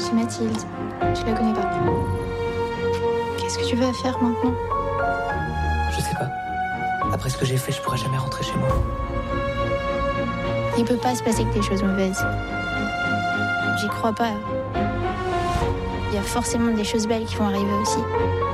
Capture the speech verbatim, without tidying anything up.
C'est Mathilde. Je la connais pas. Qu'est-ce que tu vas faire maintenant? Je sais pas. Après ce que j'ai fait, je pourrais jamais rentrer chez moi. Il peut pas se passer que des choses mauvaises. J'y crois pas. Il y a forcément des choses belles qui vont arriver aussi.